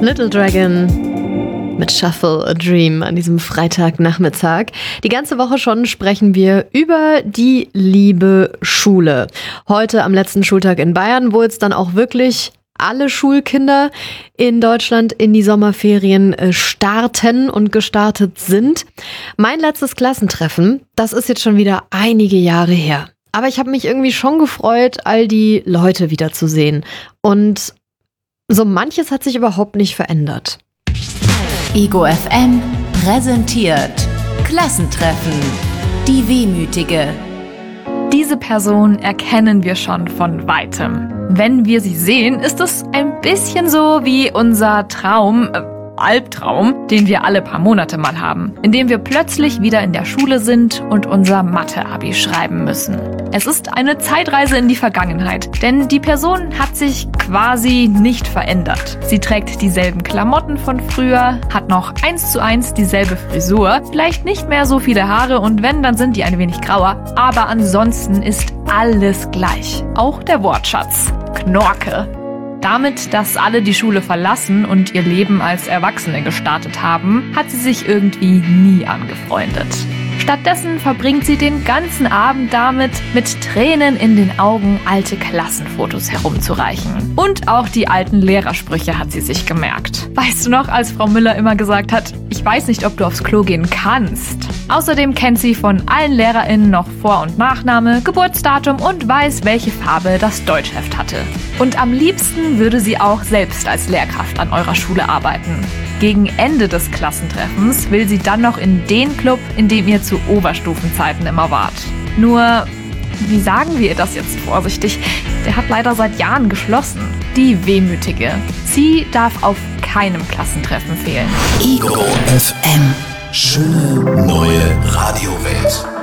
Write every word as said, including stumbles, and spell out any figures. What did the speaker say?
Little Dragon mit Shuffle a Dream an diesem Freitagnachmittag. Die ganze Woche schon sprechen wir über die liebe Schule. Heute am letzten Schultag in Bayern, wo jetzt dann auch wirklich alle Schulkinder in Deutschland in die Sommerferien starten und gestartet sind. Mein letztes Klassentreffen, das ist jetzt schon wieder einige Jahre her. Aber ich habe mich irgendwie schon gefreut, all die Leute wiederzusehen. Und so manches hat sich überhaupt nicht verändert. Ego F M präsentiert Klassentreffen. Die Wehmütige. Diese Person erkennen wir schon von Weitem. Wenn wir sie sehen, ist es ein bisschen so wie unser Traum, äh, Albtraum, den wir alle paar Monate mal haben, in dem wir plötzlich wieder in der Schule sind und unser Mathe-Abi schreiben müssen. Es ist eine Zeitreise in die Vergangenheit, denn die Person hat sich quasi nicht verändert. Sie trägt dieselben Klamotten von früher, hat noch eins zu eins dieselbe Frisur, vielleicht nicht mehr so viele Haare und wenn, dann sind die ein wenig grauer, aber ansonsten ist alles gleich. Auch der Wortschatz. Knorke. Damit, dass alle die Schule verlassen und ihr Leben als Erwachsene gestartet haben, hat sie sich irgendwie nie angefreundet. Stattdessen verbringt sie den ganzen Abend damit, mit Tränen in den Augen alte Klassenfotos herumzureichen. Und auch die alten Lehrersprüche hat sie sich gemerkt. Weißt du noch, als Frau Müller immer gesagt hat, ich weiß nicht, ob du aufs Klo gehen kannst. Außerdem kennt sie von allen LehrerInnen noch Vor- und Nachname, Geburtsdatum und weiß, welche Farbe das Deutschheft hatte. Und am liebsten würde sie auch selbst als Lehrkraft an eurer Schule arbeiten. Gegen Ende des Klassentreffens will sie dann noch in den Club, in dem ihr zu Oberstufenzeiten immer wart. Nur, wie sagen wir ihr das jetzt vorsichtig? Der hat leider seit Jahren geschlossen. Die Wehmütige. Sie darf auf keinem Klassentreffen fehlen. Ego F M. Schöne neue Radiowelt.